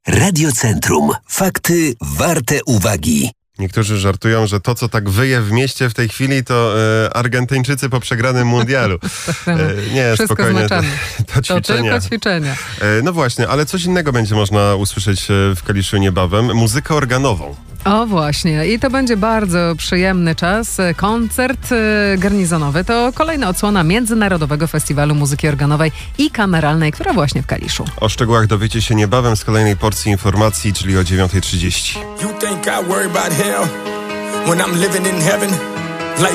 Radiocentrum. Fakty warte uwagi. Niektórzy żartują, że to, co tak wyje w mieście w tej chwili, to Argentyńczycy po przegranym mundialu. Nie, wszystko spokojnie. To ćwiczenia. tylko ćwiczenia. No właśnie, ale coś innego będzie można usłyszeć w Kaliszu niebawem. Muzykę organową. O właśnie, i to będzie bardzo przyjemny czas. Koncert garnizonowy to kolejna odsłona Międzynarodowego Festiwalu Muzyki Organowej i Kameralnej, która właśnie w Kaliszu. O szczegółach dowiecie się niebawem z kolejnej porcji informacji, czyli o 9:30. You think I worry about hell when I'm living in heaven?